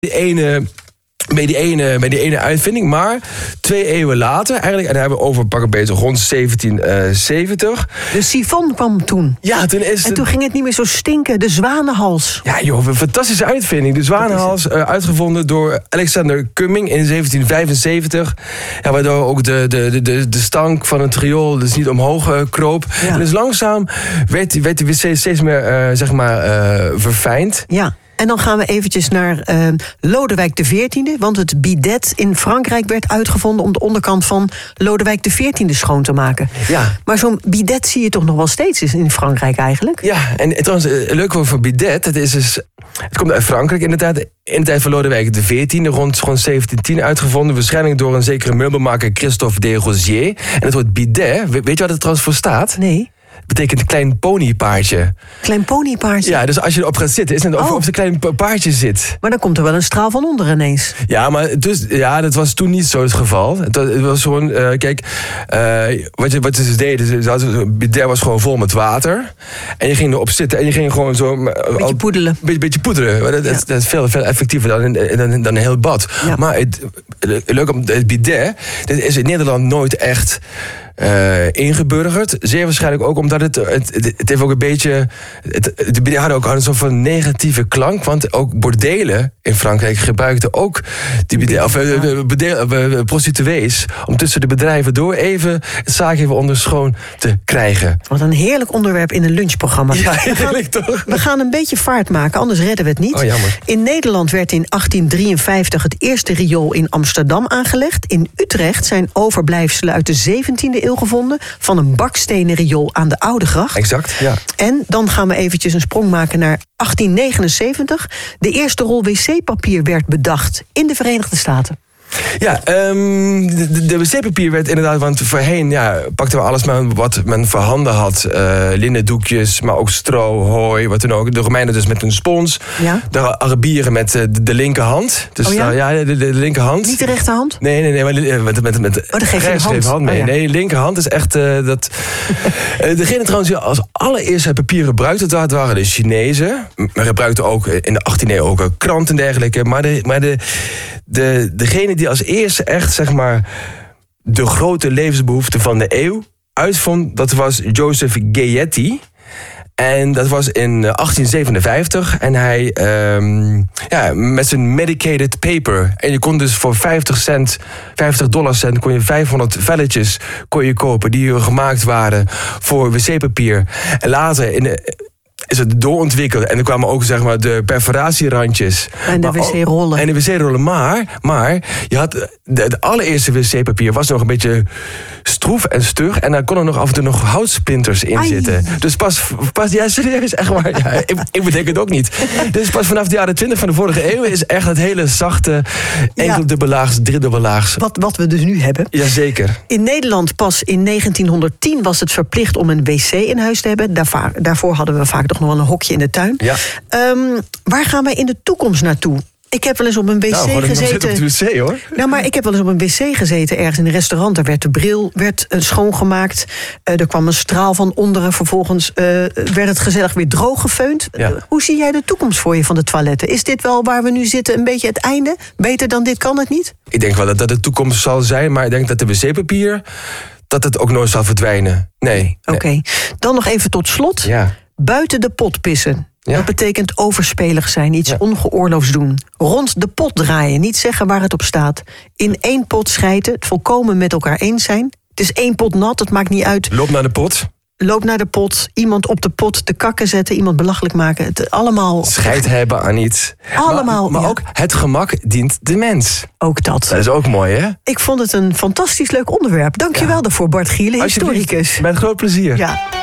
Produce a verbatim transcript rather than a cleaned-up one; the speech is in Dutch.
Die ene... Bij die, ene, bij die ene uitvinding, maar twee eeuwen later, eigenlijk, en daar hebben we over pakken bezig rond zeventien zeventig. De sifon kwam toen. Ja, toen is en toen ging het niet meer zo stinken, de zwanenhals. Ja, joh, een fantastische uitvinding. De zwanenhals, uh, uitgevonden door Alexander Cumming in zeventien vijfenzeventig. Ja, waardoor ook de, de, de, de stank van het riool dus niet omhoog uh, kroop. Ja. En dus langzaam werd, werd de wc steeds meer, uh, zeg maar, uh, verfijnd. Ja. En dan gaan we eventjes naar uh, Lodewijk de veertiende. Want het bidet in Frankrijk werd uitgevonden om de onderkant van Lodewijk de veertiende schoon te maken. Ja. Maar zo'n bidet zie je toch nog wel steeds in Frankrijk eigenlijk? Ja, en trouwens, een leuk woord voor bidet. Het, is dus, het komt uit Frankrijk inderdaad. In de tijd van Lodewijk de veertiende, rond, rond zeventien tien uitgevonden. Waarschijnlijk door een zekere meubelmaker Christophe de Rosier. En het woord bidet, weet je wat het trouwens voor staat? Nee. Betekent klein ponypaardje. Klein ponypaardje? Ja, dus als je erop gaat zitten, is het of je op zo'n klein paardje zit. Maar dan komt er wel een straal van onder ineens. Ja, maar dus, ja, dat was toen niet zo het geval. Het was, het was gewoon, uh, kijk, uh, wat, je, wat ze dus deden, een bidet was gewoon vol met water. En je ging erop zitten en je ging gewoon zo... Een beetje al, poedelen. Beetje, beetje poederen. Dat, ja. dat, dat is veel, veel effectiever dan, dan, dan een heel bad. Ja. Maar het, leuk om het bidet, dat is in Nederland nooit echt... Uh, ingeburgerd. Zeer waarschijnlijk ook omdat het... Het, het, het heeft ook een beetje... Het, het bidet had ook een soort van negatieve klank. Want ook bordelen in Frankrijk gebruikten ook die bidet, of, uh, bedeel, uh, prostituees... om tussen de bedrijven door even het zaak even onder schoon te krijgen. Wat een heerlijk onderwerp in een lunchprogramma. Ja, heerlijk toch? We gaan een beetje vaart maken, anders redden we het niet. Oh, jammer. In Nederland werd in achttien drieënvijftig het eerste riool in Amsterdam aangelegd. In Utrecht zijn overblijfselen uit de zeventiende eeuw gevonden van een bakstenen riool aan de Oude Gracht. Exact, ja. En dan gaan we eventjes een sprong maken naar achttien negenenzeventig. De eerste rol wc-papier werd bedacht in de Verenigde Staten. Ja, um, de, de wc-papier werd inderdaad, want voorheen ja, pakten we alles maar wat men voorhanden had. Uh, linnendoekjes, maar ook stro, hooi, wat dan ook. De Romeinen dus met een spons. Ja. De Arabieren met uh, de, de linkerhand. Dus oh ja? Uh, ja, de, de, de linkerhand. Niet de rechterhand? Nee, nee, nee, maar met, met, met oh, de rechtsgeven hand mee. Oh, ja. Nee, de linkerhand is echt uh, dat... uh, degene trouwens die als allereerst het papier gebruikte, dat waren de Chinezen. Maar gebruikten ook in de achttiende eeuw ook kranten en dergelijke. Maar, de, maar de, de, degene die als eerste echt, zeg maar, de grote levensbehoefte van de eeuw uitvond, dat was Joseph Gayeti. En dat was in achttien zevenenvijftig. En hij, um, ja, met zijn medicated paper. En je kon dus voor vijftig cent, vijftig dollar cent, kon je vijfhonderd velletjes kon je kopen die gemaakt waren voor wc-papier. En later in de... is het doorontwikkeld. En er kwamen ook, zeg maar, de perforatierandjes. En de wc-rollen. En de wc-rollen. Maar, maar je had de, de allereerste wc-papier was nog een beetje stroef en stug. En daar konden nog af en toe nog houtsplinters in Ai. zitten. Dus pas, pas ja, serieus, echt waar. Ja, ik, ik bedenk het ook niet. Dus pas vanaf de jaren twintig van de vorige eeuw is echt het hele zachte, enkeldubbelaags, driedubbelaags. Wat, wat we dus nu hebben. Jazeker. In Nederland pas in negentienhonderdtien was het verplicht om een wc in huis te hebben. Daarvoor, daarvoor hadden we vaak toch nog wel een hokje in de tuin. Ja. Um, waar gaan wij in de toekomst naartoe? Ik heb wel eens op een wc nou, gezeten. Op de wc, hoor. Nou, maar ik heb wel eens op een wc gezeten ergens in een restaurant. Er werd de bril werd, uh, schoongemaakt. Uh, er kwam een straal van onderen. Vervolgens uh, werd het gezellig weer droog gefeund. Ja. Uh, hoe zie jij de toekomst voor je van de toiletten? Is dit wel waar we nu zitten een beetje het einde? Beter dan dit kan het niet? Ik denk wel dat dat de toekomst zal zijn. Maar ik denk dat de wc-papier, dat het ook nooit zal verdwijnen. Nee. Oké. Okay. Nee. Dan nog even tot slot. Ja. Buiten de pot pissen. Ja. Dat betekent overspelig zijn, iets ja. ongeoorloofs doen. Rond de pot draaien, niet zeggen waar het op staat. In één pot schijten, het volkomen met elkaar eens zijn. Het is één pot nat, het maakt niet uit. Loop naar de pot. Loop naar de pot, iemand op de pot te kakken zetten, iemand belachelijk maken. Het allemaal... Scheid hebben aan iets. Allemaal. Maar, maar ja. ook het gemak dient de mens. Ook dat. Dat is ook mooi, hè? Ik vond het een fantastisch leuk onderwerp. Dank je wel ja. daarvoor, Bart Gielen, historicus. Met groot plezier. Ja.